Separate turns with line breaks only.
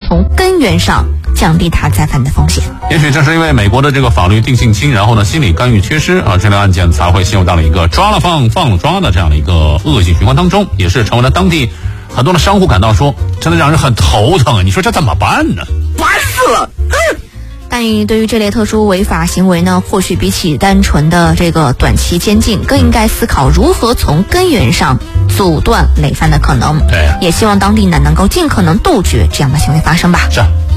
从根源上降低他再犯的风险。
也许正是因为美国的这个法律定性轻，然后呢心理干预缺失啊，这类案件才会陷入到了一个抓了放，放了抓的这样的一个恶性循环当中，也是成为了当地很多的商户感到说，真的让人很头疼啊！你说这怎么办呢？
烦死了！
但对于这类特殊违法行为呢，或许比起单纯的这个短期监禁，更应该思考如何从根源上阻断累犯的可能。
对，
也希望当地呢能够尽可能杜绝这样的行为发生吧。
是。